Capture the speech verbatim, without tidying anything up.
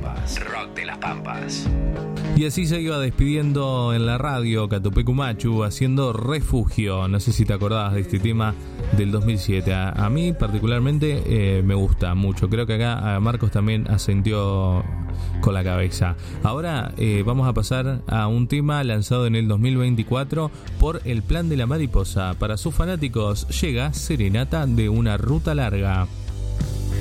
Pampas. Rock de las Pampas. Y así se iba despidiendo en la radio Catupecu Machu haciendo Refugio. No sé si te acordabas de este tema del dos mil siete. A, a mí particularmente eh, me gusta mucho. Creo que acá a Marcos también asintió con la cabeza. Ahora eh, vamos a pasar a un tema lanzado en el dos mil veinticuatro por el Plan de la Mariposa. Para sus fanáticos llega Serenata de una ruta larga.